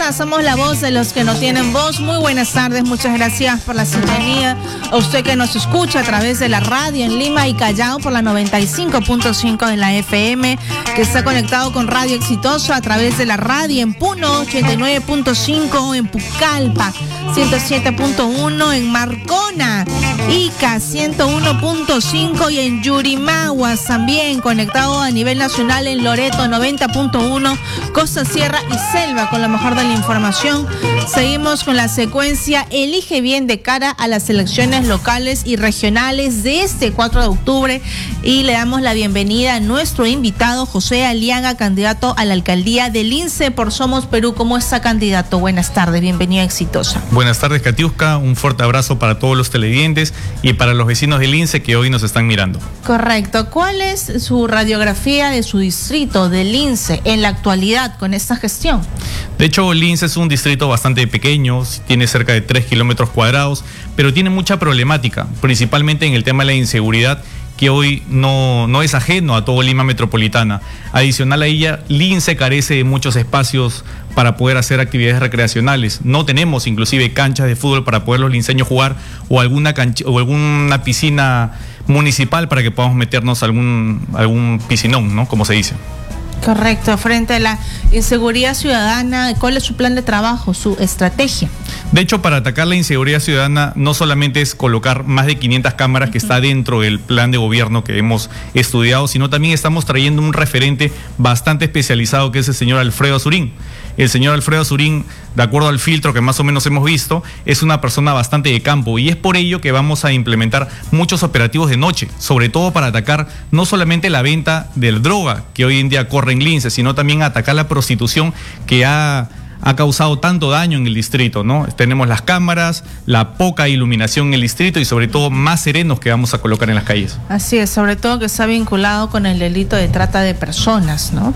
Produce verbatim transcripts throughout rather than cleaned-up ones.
Exitosa, somos la voz de los que no tienen voz. Muy buenas tardes, muchas gracias por la sintonía. A usted que nos escucha a través de la radio en Lima y Callao por la noventa y cinco punto cinco de la F M, que está conectado con Radio Exitosa a través de la radio en Puno, ochenta y nueve punto cinco, en Pucallpa, ciento siete punto uno, en Marcona, Ica, ciento uno punto cinco, y en Yurimaguas también conectado a nivel nacional en Loreto, noventa punto uno, Costa Sierra y Selva con lo mejor de la información. Seguimos con la secuencia Elige Bien de cara a las elecciones locales y regionales de este cuatro de octubre, y le damos la bienvenida a nuestro invitado José Aliaga, candidato a la alcaldía del Lince por Somos Perú. ¿Cómo está, candidato? Buenas tardes, bienvenido a Exitosa. Buenas tardes, Katiuska, un fuerte abrazo para todos los televidentes y para los vecinos del Lince que hoy nos están mirando. Correcto. ¿Cuál es su radiografía de su distrito del Lince en la actualidad con esta gestión? De hecho, Lince es un distrito bastante pequeño, tiene cerca de tres kilómetros cuadrados, pero tiene mucha problemática, principalmente en el tema de la inseguridad, que hoy no, no es ajeno a todo Lima metropolitana. Adicional a ella, Lince carece de muchos espacios para poder hacer actividades recreacionales. No tenemos inclusive canchas de fútbol para poder los linceños jugar, o alguna cancha, o alguna piscina municipal para que podamos meternos a algún, algún piscinón, ¿no? Como se dice. Correcto. Frente a la inseguridad ciudadana, ¿cuál es su plan de trabajo, su estrategia? De hecho, para atacar la inseguridad ciudadana no solamente es colocar más de quinientas cámaras, que está dentro del plan de gobierno que hemos estudiado, sino también estamos trayendo un referente bastante especializado, que es el señor Alfredo Azurín. El señor Alfredo Azurín, de acuerdo al filtro que más o menos hemos visto, es una persona bastante de campo, y es por ello que vamos a implementar muchos operativos de noche, sobre todo para atacar no solamente la venta de droga que hoy en día corre en Lince, sino también atacar la prostitución que ha... ha causado tanto daño en el distrito, ¿no? Tenemos las cámaras, la poca iluminación en el distrito y sobre todo más serenos que vamos a colocar en las calles. Así es, sobre todo que está vinculado con el delito de trata de personas, ¿no?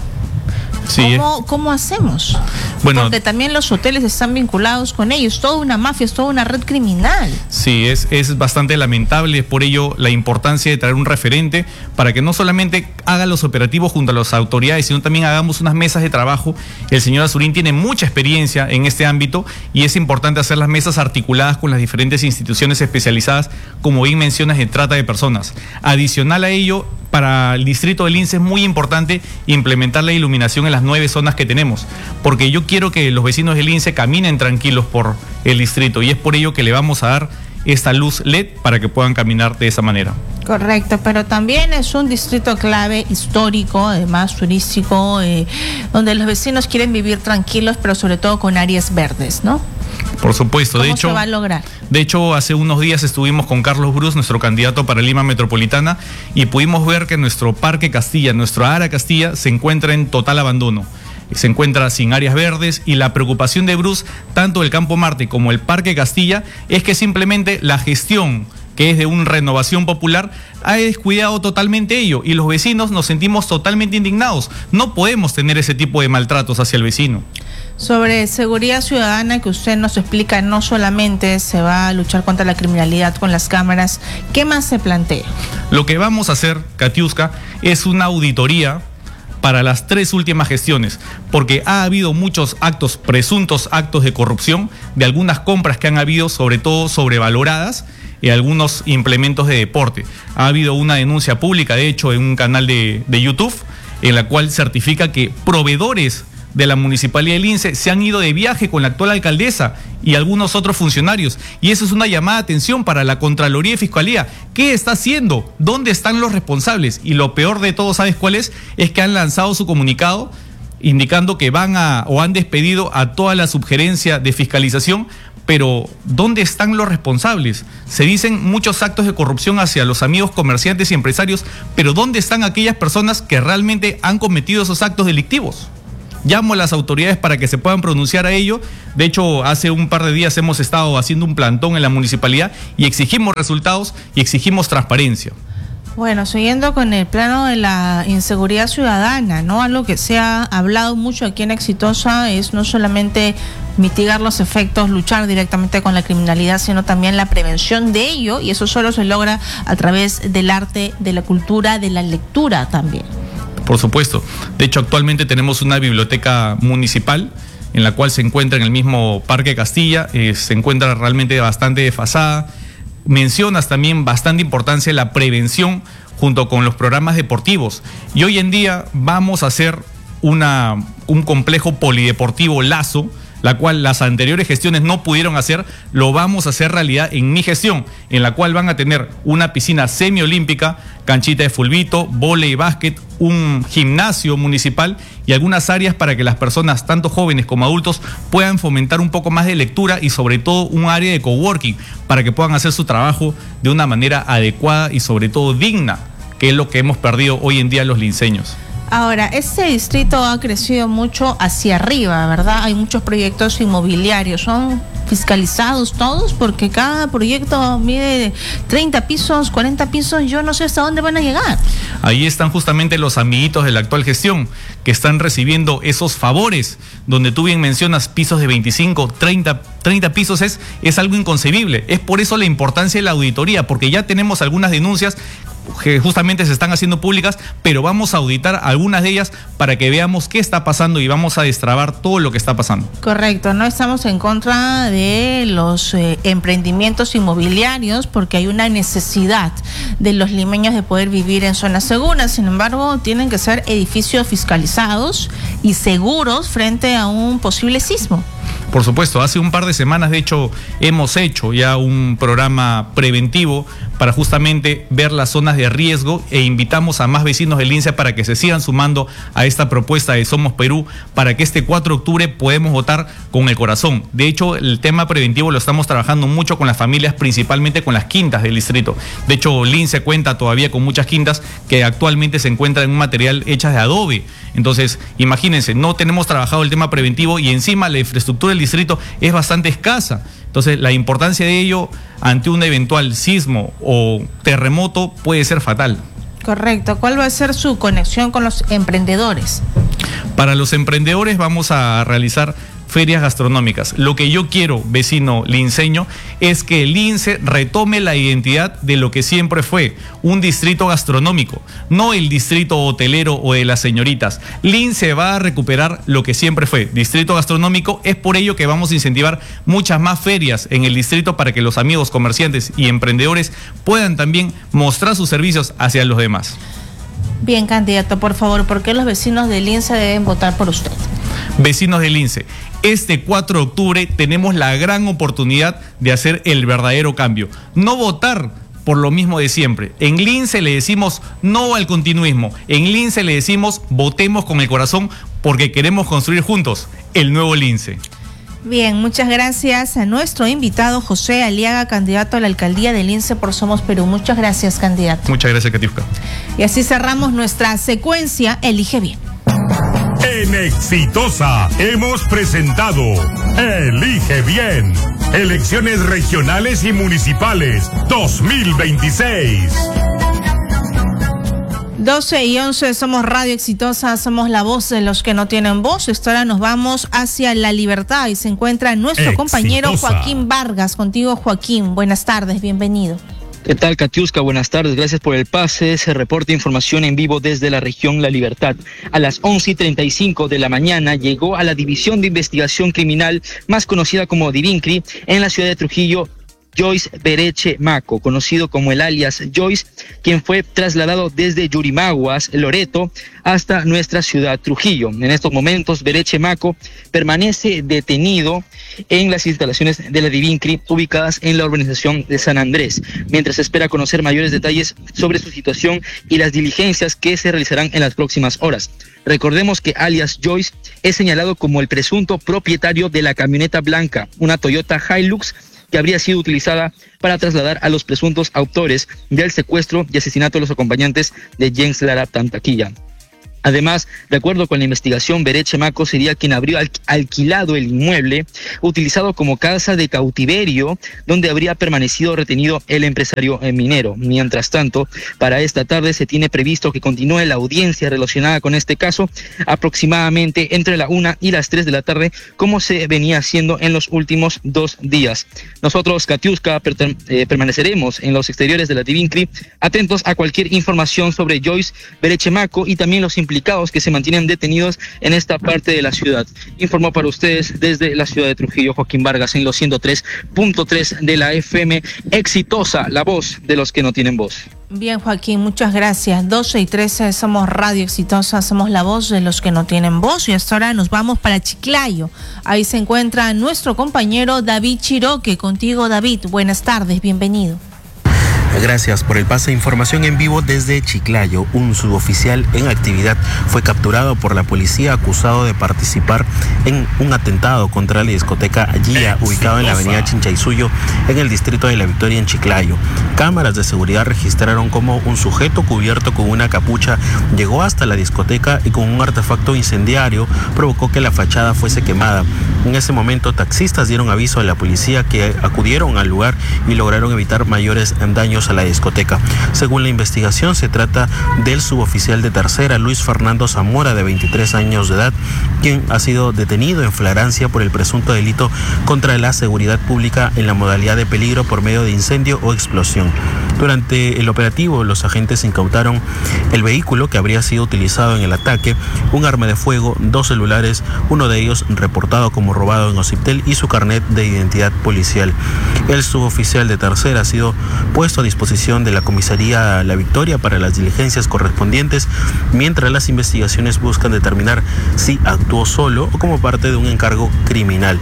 Sí, ¿Cómo, ¿Cómo hacemos? Bueno, porque también los hoteles están vinculados con ellos, es toda una mafia, es toda una red criminal. Sí, es, es bastante lamentable, es por ello la importancia de traer un referente para que no solamente haga los operativos junto a las autoridades, sino también hagamos unas mesas de trabajo. El señor Azurín tiene mucha experiencia en este ámbito y es importante hacer las mesas articuladas con las diferentes instituciones especializadas, como bien mencionas, en trata de personas. Adicional a ello, para el distrito de Lince es muy importante implementar la iluminación en las nueve zonas que tenemos, porque yo quiero que los vecinos de Lince caminen tranquilos por el distrito, y es por ello que le vamos a dar esta luz L E D para que puedan caminar de esa manera. Correcto, pero también es un distrito clave, histórico, además turístico, eh, donde los vecinos quieren vivir tranquilos, pero sobre todo con áreas verdes, ¿no? Por supuesto. ¿Cómo de hecho, se va a lograr? De hecho, hace unos días estuvimos con Carlos Bruz, nuestro candidato para Lima Metropolitana, y pudimos ver que nuestro Parque Castilla, nuestro Ara Castilla, se encuentra en total abandono. Se encuentra sin áreas verdes, y la preocupación de Bruz, tanto el Campo Marte como el Parque Castilla, es que simplemente la gestión, que es de una renovación popular, ha descuidado totalmente ello, y los vecinos nos sentimos totalmente indignados. No podemos tener ese tipo de maltratos hacia el vecino. Sobre seguridad ciudadana, que usted nos explica, no solamente se va a luchar contra la criminalidad con las cámaras, ¿qué más se plantea? Lo que vamos a hacer, Katiuska, es una auditoría para las tres últimas gestiones, porque ha habido muchos actos, presuntos actos de corrupción, de algunas compras que han habido, sobre todo sobrevaloradas, y algunos implementos de deporte. Ha habido una denuncia pública, de hecho, en un canal de, de YouTube, en la cual certifica que proveedores de la Municipalidad de Lince se han ido de viaje con la actual alcaldesa y algunos otros funcionarios, y eso es una llamada de atención para la Contraloría y Fiscalía. ¿Qué está haciendo? ¿Dónde están los responsables? Y lo peor de todo, ¿sabes cuál es? Es que han lanzado su comunicado indicando que van a o han despedido a toda la subgerencia de fiscalización, pero ¿dónde están los responsables? Se dicen muchos actos de corrupción hacia los amigos comerciantes y empresarios, pero ¿dónde están aquellas personas que realmente han cometido esos actos delictivos? Llamo a las autoridades para que se puedan pronunciar a ello. De hecho, hace un par de días hemos estado haciendo un plantón en la municipalidad y exigimos resultados y exigimos transparencia. Bueno, siguiendo con el plano de la inseguridad ciudadana, ¿no? Algo que se ha hablado mucho aquí en Exitosa es no solamente mitigar los efectos, luchar directamente con la criminalidad, sino también la prevención de ello, y eso solo se logra a través del arte, de la cultura, de la lectura también. Por supuesto. De hecho, actualmente tenemos una biblioteca municipal en la cual se encuentra en el mismo Parque Castilla, eh, se encuentra realmente bastante desfasada. Mencionas también bastante importancia la prevención junto con los programas deportivos. Y hoy en día vamos a hacer una, un complejo polideportivo Lazo, la cual las anteriores gestiones no pudieron hacer. Lo vamos a hacer realidad en mi gestión, en la cual van a tener una piscina semiolímpica, canchita de fulbito, vóley, básquet, un gimnasio municipal y algunas áreas para que las personas, tanto jóvenes como adultos, puedan fomentar un poco más de lectura y sobre todo un área de coworking para que puedan hacer su trabajo de una manera adecuada y sobre todo digna, que es lo que hemos perdido hoy en día los linceños. Ahora, este distrito ha crecido mucho hacia arriba, ¿verdad? Hay muchos proyectos inmobiliarios. ¿Son fiscalizados todos? Porque cada proyecto mide treinta pisos, cuarenta pisos. Yo no sé hasta dónde van a llegar. Ahí están justamente los amiguitos de la actual gestión que están recibiendo esos favores, donde tú bien mencionas pisos de veinticinco, treinta, treinta pisos. Es, es algo inconcebible. Es por eso la importancia de la auditoría, porque ya tenemos algunas denuncias que justamente se están haciendo públicas, pero vamos a auditar algunas de ellas para que veamos qué está pasando y vamos a destrabar todo lo que está pasando. Correcto, no estamos en contra de los eh, emprendimientos inmobiliarios porque hay una necesidad de los limeños de poder vivir en zonas seguras. Sin embargo, tienen que ser edificios fiscalizados y seguros frente a un posible sismo. Por supuesto, hace un par de semanas, de hecho, hemos hecho ya un programa preventivo para justamente ver las zonas de riesgo e invitamos a más vecinos del Lince para que se sigan sumando a esta propuesta de Somos Perú para que este cuatro de octubre podamos votar con el corazón. De hecho, el tema preventivo lo estamos trabajando mucho con las familias, principalmente con las quintas del distrito. De hecho, Lince cuenta todavía con muchas quintas que actualmente se encuentran en un material hechas de adobe. Entonces, imagínense, no tenemos trabajado el tema preventivo y encima la infraestructura del distrito es bastante escasa. Entonces, la importancia de ello ante un eventual sismo o terremoto puede ser fatal. Correcto. ¿Cuál va a ser su conexión con los emprendedores? Para los emprendedores vamos a realizar ferias gastronómicas. Lo que yo quiero, vecino linceño, es que el Lince retome la identidad de lo que siempre fue, un distrito gastronómico, no el distrito hotelero o de las señoritas. Lince va a recuperar lo que siempre fue, distrito gastronómico. Es por ello que vamos a incentivar muchas más ferias en el distrito para que los amigos comerciantes y emprendedores puedan también mostrar sus servicios hacia los demás. Bien, candidato, por favor, ¿por qué los vecinos de Lince deben votar por usted? Vecinos de Lince, este cuatro de octubre tenemos la gran oportunidad de hacer el verdadero cambio. No votar por lo mismo de siempre. En Lince le decimos no al continuismo. En Lince le decimos votemos con el corazón porque queremos construir juntos el nuevo Lince. Bien, muchas gracias a nuestro invitado José Aliaga, candidato a la alcaldía de Lince por Somos Perú. Muchas gracias, candidato. Muchas gracias, Katiuska. Y así cerramos nuestra secuencia Elige Bien. En Exitosa hemos presentado Elige Bien, elecciones regionales y municipales dos mil veintiséis. doce y once, somos Radio Exitosa, somos la voz de los que no tienen voz. Esta hora nos vamos hacia La Libertad y se encuentra nuestro Exitosa. compañero Joaquín Vargas. Contigo, Joaquín, buenas tardes, bienvenido. ¿Qué tal, Katiuska? Buenas tardes, gracias por el pase. Se reporta información en vivo desde la región La Libertad. A las once y treinta y cinco de la mañana llegó a la División de Investigación Criminal, más conocida como Divincri, en la ciudad de Trujillo, Joyce Bereche Maco, conocido como el alias Joyce, quien fue trasladado desde Yurimaguas, Loreto, hasta nuestra ciudad Trujillo. En estos momentos, Bereche Maco permanece detenido en las instalaciones de la Divincri, ubicadas en la urbanización de San Andrés, mientras espera conocer mayores detalles sobre su situación y las diligencias que se realizarán en las próximas horas. Recordemos que alias Joyce es señalado como el presunto propietario de la camioneta blanca, una Toyota Hilux, que habría sido utilizada para trasladar a los presuntos autores del secuestro y asesinato de los acompañantes de Jens Lara Tantaquilla. Además, de acuerdo con la investigación, Bereche Maco sería quien habría alquilado el inmueble utilizado como casa de cautiverio donde habría permanecido retenido el empresario minero. Mientras tanto, para esta tarde se tiene previsto que continúe la audiencia relacionada con este caso aproximadamente entre la una y las tres de la tarde, como se venía haciendo en los últimos dos días. Nosotros, Katiuska, per eh, permaneceremos en los exteriores de la Divincri, atentos a cualquier información sobre Joyce Bereche Maco y también los implicados que se mantienen detenidos en esta parte de la ciudad. Informó para ustedes desde la ciudad de Trujillo, Joaquín Vargas, en los ciento tres punto tres de la F M. Exitosa, la voz de los que no tienen voz. Bien, Joaquín, muchas gracias. doce y trece, somos Radio Exitosa, somos la voz de los que no tienen voz. Y hasta ahora nos vamos para Chiclayo. Ahí se encuentra nuestro compañero David Chiroque. Contigo, David. Buenas tardes, bienvenido. Gracias por el pase. Información en vivo desde Chiclayo. Un suboficial en actividad fue capturado por la policía acusado de participar en un atentado contra la discoteca Gia, ubicado en la avenida Chinchaysuyo, en el distrito de La Victoria, en Chiclayo. Cámaras de seguridad registraron cómo un sujeto cubierto con una capucha llegó hasta la discoteca y con un artefacto incendiario provocó que la fachada fuese quemada. En ese momento, taxistas dieron aviso a la policía, que acudieron al lugar y lograron evitar mayores daños a la discoteca. Según la investigación, se trata del suboficial de tercera, Luis Fernando Zamora, de veintitrés años de edad, quien ha sido detenido en flagrancia por el presunto delito contra la seguridad pública en la modalidad de peligro por medio de incendio o explosión. Durante el operativo, los agentes incautaron el vehículo que habría sido utilizado en el ataque, un arma de fuego, dos celulares, uno de ellos reportado como robado en Ociptel, y su carnet de identidad policial. El suboficial de tercera ha sido puesto a disposición de la comisaría La Victoria para las diligencias correspondientes, mientras las investigaciones buscan determinar si actuó solo o como parte de un encargo criminal.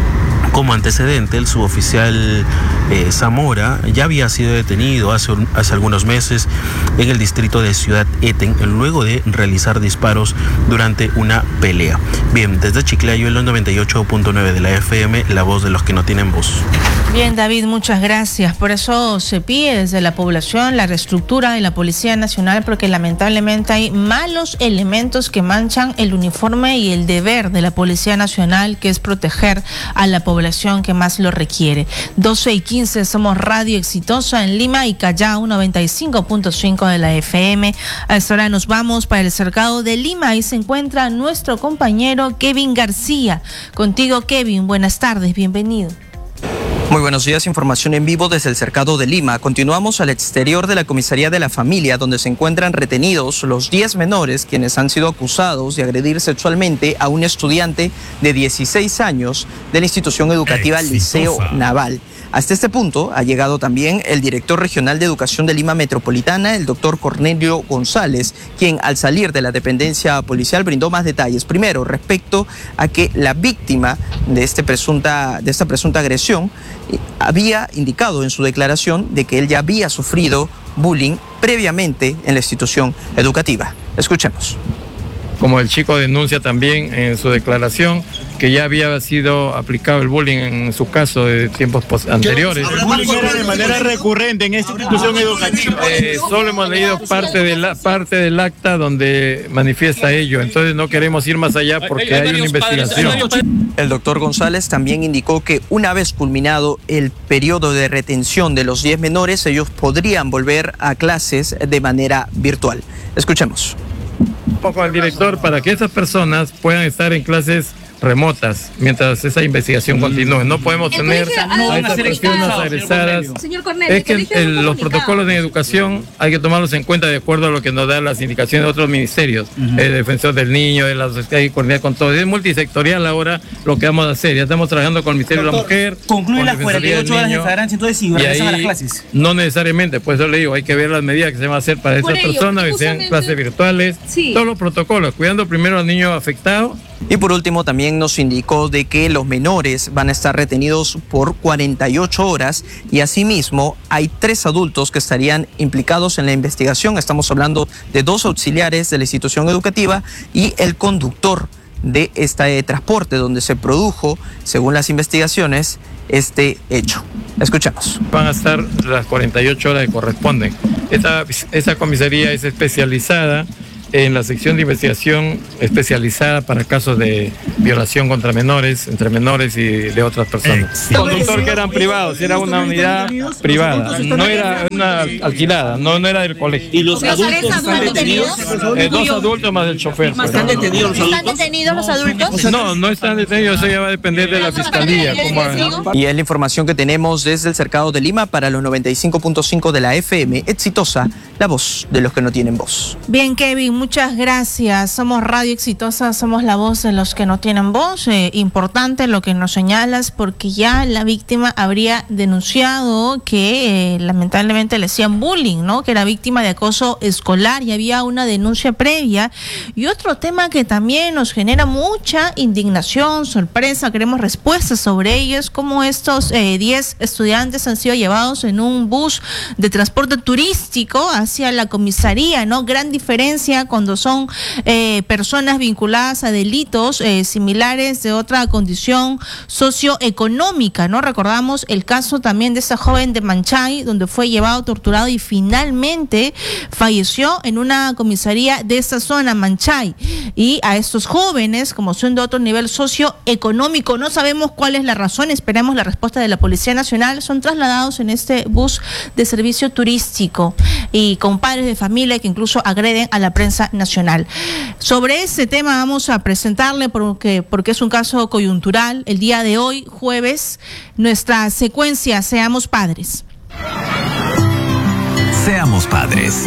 Como antecedente, el suboficial eh, Zamora ya había sido detenido hace, hace algunos meses en el distrito de Ciudad Eten, luego de realizar disparos durante una pelea. Bien, desde Chiclayo, en los noventa y ocho punto nueve de la F M, la voz de los que no tienen voz. Bien, David, muchas gracias. Por eso se pide desde la población la reestructura de la Policía Nacional, porque lamentablemente hay malos elementos que manchan el uniforme y el deber de la Policía Nacional, que es proteger a la población que más lo requiere. doce y quince, somos Radio Exitosa en Lima y Callao, noventa y cinco punto cinco de la F M. A esta hora nos vamos para el cercado de Lima. Ahí se encuentra nuestro compañero Kevin García. Contigo, Kevin, buenas tardes, bienvenido. Muy buenos días, información en vivo desde el cercado de Lima. Continuamos al exterior de la comisaría de la familia, donde se encuentran retenidos los diez menores quienes han sido acusados de agredir sexualmente a un estudiante de dieciséis años de la institución educativa Exitosa. Liceo Naval. Hasta este punto ha llegado también el director regional de educación de Lima Metropolitana, el doctor Cornelio González, quien al salir de la dependencia policial brindó más detalles. Primero, respecto a que la víctima de, este presunta, de esta presunta agresión había indicado en su declaración de que él ya había sufrido bullying previamente en la institución educativa. Escuchemos. Como el chico denuncia también en su declaración que ya había sido aplicado el bullying en su caso de tiempos anteriores. ¿El bullying era de manera recurrente en esta institución educativa? Eh, solo hemos leído parte, de la, parte del acta donde manifiesta ello, entonces no queremos ir más allá porque hay una investigación. El doctor González también indicó que una vez culminado el periodo de retención de los diez menores, ellos podrían volver a clases de manera virtual. Escuchemos. Con el director para que esas personas puedan estar en clases remotas mientras esa investigación continúe. No podemos tener a esas personas agresadas. Es que el, los protocolos de educación hay que tomarlos en cuenta de acuerdo a lo que nos dan las indicaciones de otros ministerios. Uh-huh. El defensor del niño, de la sociedad, hay que coordinar con todo. Es multisectorial ahora lo que vamos a hacer. Ya estamos trabajando con el Ministerio Doctor, de la Mujer. Concluye las cuarenta y ocho horas de flagrancia, entonces si regresan a las clases. No necesariamente, pues yo le digo, hay que ver las medidas que se van a hacer para esas personas, que sean clases virtuales, sí. Todos los protocolos, cuidando primero al niño afectado. Y por último también nos indicó de que los menores van a estar retenidos por cuarenta y ocho horas y asimismo hay tres adultos que estarían implicados en la investigación. Estamos hablando de dos auxiliares de la institución educativa y el conductor de este transporte donde se produjo, según las investigaciones, este hecho. Escuchamos. Van a estar las cuarenta y ocho horas que corresponden. Esta, esta comisaría es especializada en la sección de investigación especializada para casos de violación contra menores, entre menores y de otras personas. El conductor que eran privados, era una unidad privada, no era una alquilada, no, no era del colegio. ¿Y los adultos están detenidos? Eh, dos adultos más el chofer. ¿Están detenidos los adultos? ¿Están detenidos los adultos? No, no están detenidos, eso ya va a depender de la fiscalía. Como... Y es la información que tenemos desde el cercado de Lima para los noventa y cinco punto cinco de la F M. Exitosa, la voz de los que no tienen voz. Bien, Kevin, muchas gracias. Somos Radio Exitosa, somos la voz de los que no tienen voz. Eh, importante lo que nos señalas, porque ya la víctima habría denunciado que eh, lamentablemente le hacían bullying, ¿no? Que era víctima de acoso escolar y había una denuncia previa. Y otro tema que también nos genera mucha indignación, sorpresa, queremos respuestas sobre ello, es cómo estos diez eh, estudiantes han sido llevados en un bus de transporte turístico hacia la comisaría, ¿no? Gran diferencia cuando son eh, personas vinculadas a delitos eh, similares de otra condición socioeconómica, ¿no? Recordamos el caso también de esta joven de Manchay, donde fue llevado, torturado y finalmente falleció en una comisaría de esta zona, Manchay. Y a estos jóvenes, como son de otro nivel socioeconómico, no sabemos cuál es la razón, esperamos la respuesta de la Policía Nacional, son trasladados en este bus de servicio turístico y con padres de familia que incluso agreden a la prensa nacional. Sobre ese tema vamos a presentarle, porque, porque es un caso coyuntural, el día de hoy, jueves, nuestra secuencia Seamos Padres. Seamos Padres.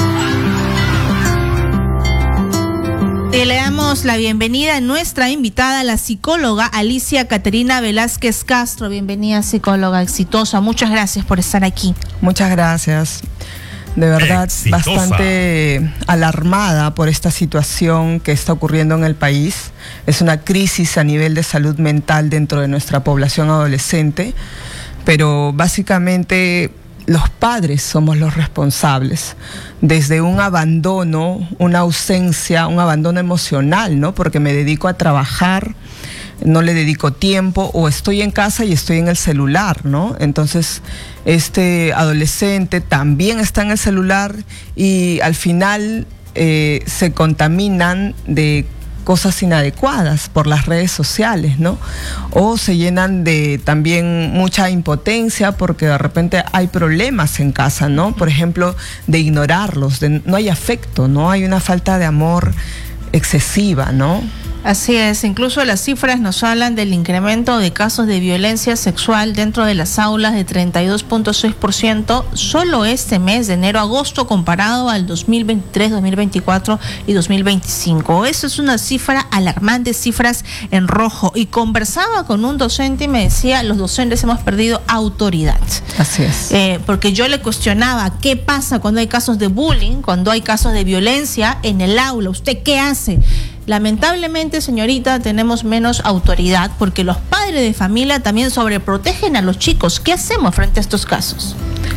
Y le damos la bienvenida a nuestra invitada, la psicóloga Alicia Caterina Velázquez Castro. Bienvenida, psicóloga exitosa. Muchas gracias por estar aquí. Muchas gracias. De verdad, exitosa. Bastante alarmada por esta situación que está ocurriendo en el país. Es una crisis a nivel de salud mental dentro de nuestra población adolescente, pero básicamente los padres somos los responsables, desde un abandono, una ausencia, un abandono emocional, ¿no? Porque me dedico a trabajar, no le dedico tiempo, o estoy en casa y estoy en el celular, ¿no? Entonces, este adolescente también está en el celular y al final eh, se contaminan de cosas inadecuadas por las redes sociales, ¿no? O se llenan de también mucha impotencia porque de repente hay problemas en casa, ¿no? Por ejemplo, de ignorarlos, de, no hay afecto, ¿no? Hay una falta de amor excesiva, ¿no? Así es, incluso las cifras nos hablan del incremento de casos de violencia sexual dentro de las aulas de treinta y dos punto seis por ciento solo este mes de enero a agosto comparado al dos mil veintitrés, dos mil veinticuatro y dos mil veinticinco. Eso es una cifra alarmante, cifras en rojo. Y conversaba con un docente y me decía, los docentes hemos perdido autoridad. Así es. Eh, porque yo le cuestionaba, ¿qué pasa cuando hay casos de bullying, cuando hay casos de violencia en el aula? ¿Usted qué hace? Lamentablemente, señorita, tenemos menos autoridad porque los padres de familia también sobreprotegen a los chicos. ¿Qué hacemos frente a estos casos?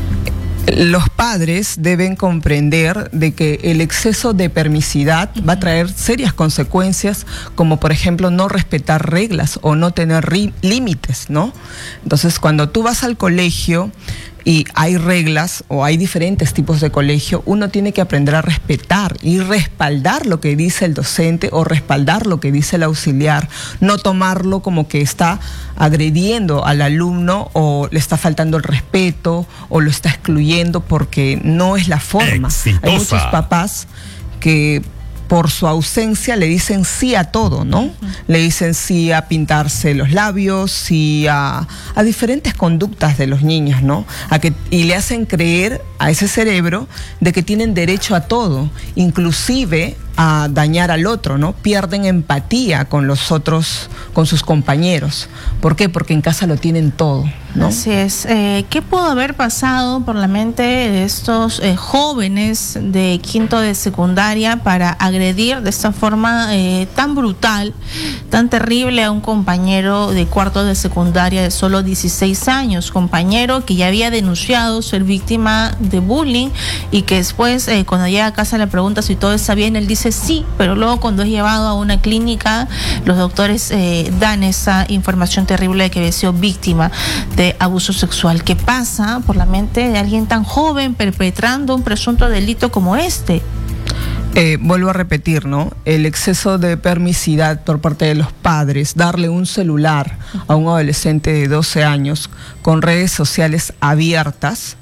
Los padres deben comprender de que el exceso de permisividad va a traer serias consecuencias, como por ejemplo no respetar reglas o no tener límites, ¿no? Entonces, cuando tú vas al colegio y hay reglas o hay diferentes tipos de colegio, uno tiene que aprender a respetar y respaldar lo que dice el docente o respaldar lo que dice el auxiliar, no tomarlo como que está agrediendo al alumno o le está faltando el respeto o lo está excluyendo, porque no es la forma. Exitosa. Hay muchos papás que por su ausencia le dicen sí a todo, ¿no? Uh-huh. Le dicen sí a pintarse los labios, sí a, a diferentes conductas de los niños, ¿no? A que, y le hacen creer a ese cerebro de que tienen derecho a todo, inclusive a dañar al otro, ¿no? Pierden empatía con los otros, con sus compañeros. ¿Por qué? Porque en casa lo tienen todo, ¿no? Así es. Eh, ¿Qué pudo haber pasado por la mente de estos eh, jóvenes de quinto de secundaria para agredir de esta forma eh, tan brutal, tan terrible a un compañero de cuarto de secundaria de solo dieciséis años? Compañero que ya había denunciado ser víctima de bullying y que después, eh, cuando llega a casa le pregunta si todo está bien, él dice sí, pero luego cuando es llevado a una clínica, los doctores eh, dan esa información terrible de que había sido víctima de abuso sexual. ¿Qué pasa por la mente de alguien tan joven perpetrando un presunto delito como este? Eh, vuelvo a repetir, ¿no? El exceso de permisividad por parte de los padres, darle un celular a un adolescente de doce años con redes sociales abiertas,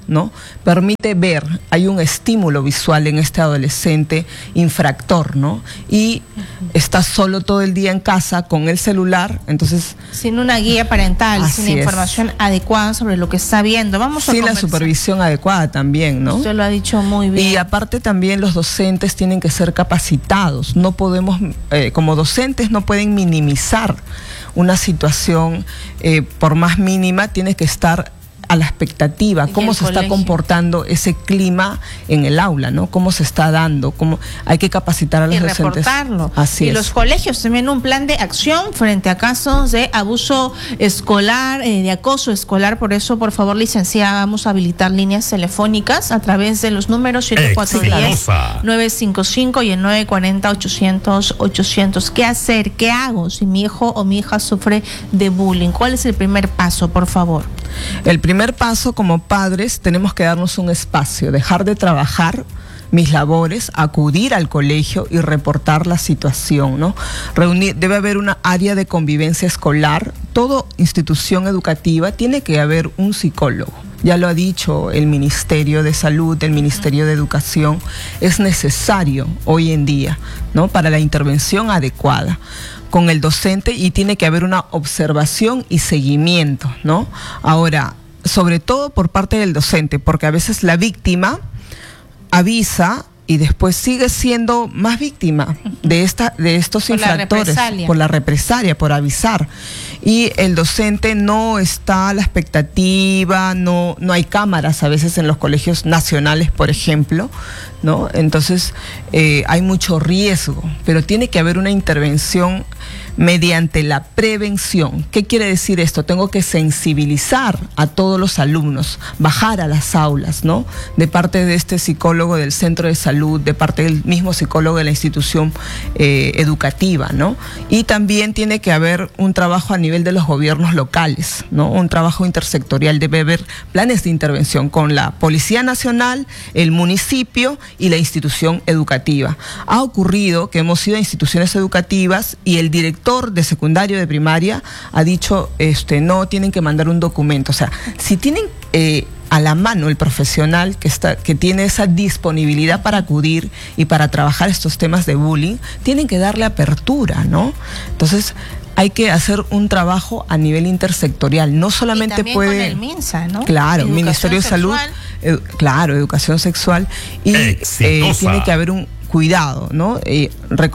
¿no? Permite ver, hay un estímulo visual en este adolescente infractor, ¿no? Y está solo todo el día en casa con el celular, entonces... Sin una guía parental, sin la información adecuada sobre lo que está viendo. Vamos a Sin la supervisión adecuada también, ¿no? Usted lo ha dicho muy bien. Y aparte también los docentes tienen que ser capacitados. No podemos, eh, como docentes no pueden minimizar una situación, eh, por más mínima, tiene que estar a la expectativa, cómo se está comportando ese clima en el aula, ¿no? Cómo se está dando, cómo hay que capacitar a los docentes. Y reportarlo. Así y es. Los colegios también un plan de acción frente a casos de abuso escolar, eh, de acoso escolar. Por eso, por favor, licenciada, vamos a habilitar líneas telefónicas a través de los números siete cuatro uno cero, nueve cinco cinco y el nueve cuatro cero, ochocientos, ochocientos. ¿Qué hacer? ¿Qué hago si mi hijo o mi hija sufre de bullying? ¿Cuál es el primer paso, por favor? El primer paso, como padres, tenemos que darnos un espacio, dejar de trabajar mis labores, acudir al colegio y reportar la situación, ¿no? Reunir, debe haber una área de convivencia escolar. Toda institución educativa tiene que haber un psicólogo. Ya lo ha dicho el Ministerio de Salud, el Ministerio de Educación. Es necesario hoy en día, ¿no? Para la intervención adecuada con el docente, y tiene que haber una observación y seguimiento, ¿no? Ahora, sobre todo por parte del docente, porque a veces la víctima avisa y después sigue siendo más víctima de esta de estos por infractores la por la represalia, por avisar. Y el docente no está a la expectativa, no, no hay cámaras a veces en los colegios nacionales, por ejemplo, ¿no? Entonces eh, hay mucho riesgo, pero tiene que haber una intervención mediante la prevención. ¿Qué quiere decir esto? Tengo que sensibilizar a todos los alumnos, bajar a las aulas, ¿no? De parte de este psicólogo del centro de salud, de parte del mismo psicólogo de la institución eh, educativa, ¿no? Y también tiene que haber un trabajo a nivel de los gobiernos locales, ¿no? Un trabajo intersectorial. Debe haber planes de intervención con la Policía Nacional, el municipio y la institución educativa. Ha ocurrido que hemos ido a instituciones educativas y el director de secundario, de primaria, ha dicho, este, no, tienen que mandar un documento. O sea, si tienen eh, a la mano el profesional que, está, que tiene esa disponibilidad para acudir y para trabajar estos temas de bullying, tienen que darle apertura, ¿no? Entonces, hay que hacer un trabajo a nivel intersectorial. No solamente y puede... con el MINSA, ¿no? Claro, Educación Ministerio sexual. de Salud, edu, claro, educación sexual. Y eh, tiene que haber un cuidado, ¿no? Eh,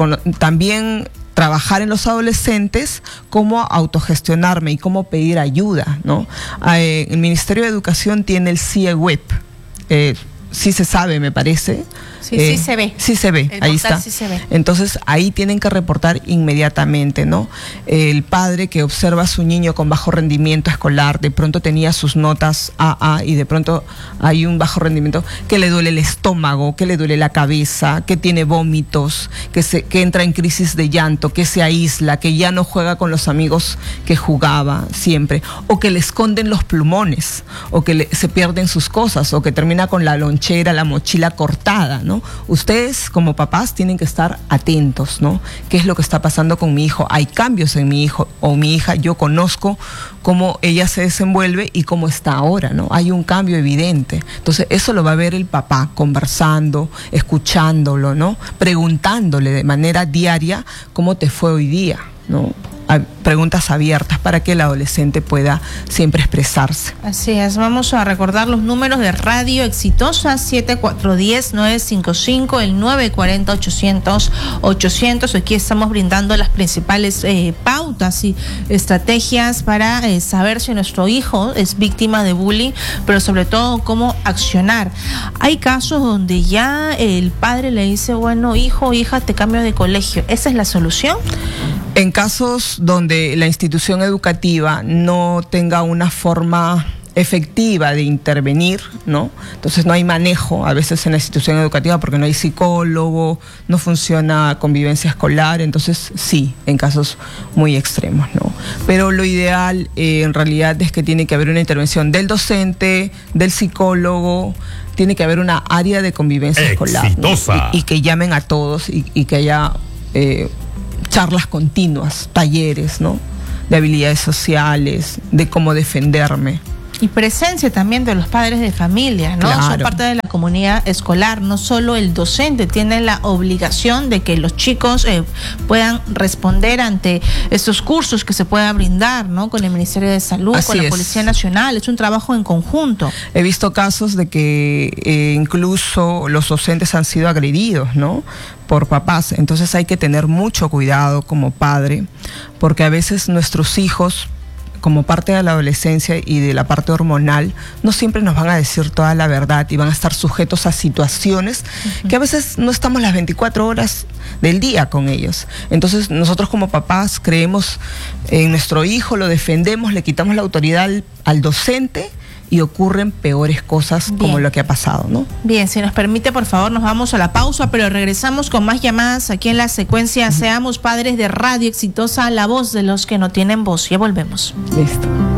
también trabajar en los adolescentes, cómo autogestionarme y cómo pedir ayuda, ¿no? Eh, el Ministerio de Educación tiene el C I E Web, eh, sí se sabe, me parece. Sí, eh, sí se ve. Sí se ve, el ahí está. Sí se ve. Entonces, ahí tienen que reportar inmediatamente, ¿no? El padre que observa a su niño con bajo rendimiento escolar, de pronto tenía sus notas A A y de pronto hay un bajo rendimiento, que le duele el estómago, que le duele la cabeza, que tiene vómitos, que, se, que entra en crisis de llanto, que se aísla, que ya no juega con los amigos que jugaba siempre, o que le esconden los plumones, o que le, se pierden sus cosas, o que termina con la lonchera, la mochila cortada, ¿no? Ustedes como papás tienen que estar atentos, ¿no? ¿Qué es lo que está pasando con mi hijo? Hay cambios en mi hijo o mi hija, yo conozco cómo ella se desenvuelve y cómo está ahora, ¿no? Hay un cambio evidente. Entonces, eso lo va a ver el papá conversando, escuchándolo, ¿no? Preguntándole de manera diaria cómo te fue hoy día, ¿no? Preguntas abiertas para que el adolescente pueda siempre expresarse. Así es, vamos a recordar los números de Radio Exitosa: siete cuatro uno cero, nueve cinco cinco, el nueve cuatro cero, ochocientos, ochocientos. Aquí estamos brindando las principales eh, pautas y estrategias para eh, saber si nuestro hijo es víctima de bullying, pero sobre todo cómo accionar. Hay casos donde ya el padre le dice, bueno, hijo, hija, te cambio de colegio. ¿Esa es la solución? En casos donde la institución educativa no tenga una forma efectiva de intervenir, ¿no? Entonces no hay manejo a veces en la institución educativa porque no hay psicólogo, no funciona convivencia escolar, entonces sí, en casos muy extremos, ¿no? Pero lo ideal eh, en realidad es que tiene que haber una intervención del docente, del psicólogo, tiene que haber una área de convivencia escolar, ¿no? y, y que llamen a todos y, y que haya eh, charlas continuas, talleres, ¿no? De habilidades sociales, de cómo defenderme. Y presencia también de los padres de familia, ¿no? Claro. Son parte de la comunidad escolar, no solo el docente tiene la obligación de que los chicos eh, puedan responder ante estos cursos que se puedan brindar, ¿no? Con el Ministerio de Salud, Así con la es. Policía Nacional, es un trabajo en conjunto. He visto casos de que eh, incluso los docentes han sido agredidos, ¿no? Por papás. Entonces hay que tener mucho cuidado como padre, porque a veces nuestros hijos, como parte de la adolescencia y de la parte hormonal, no siempre nos van a decir toda la verdad y van a estar sujetos a situaciones uh-huh. que a veces no estamos las veinticuatro horas del día con ellos. Entonces nosotros como papás creemos en nuestro hijo, lo defendemos, le quitamos la autoridad al, al docente y ocurren peores cosas Bien. Como lo que ha pasado, ¿no? Bien, si nos permite, por favor, nos vamos a la pausa, pero regresamos con más llamadas aquí en la secuencia uh-huh. Seamos Padres de Radio Exitosa, la voz de los que no tienen voz. Ya volvemos. Listo.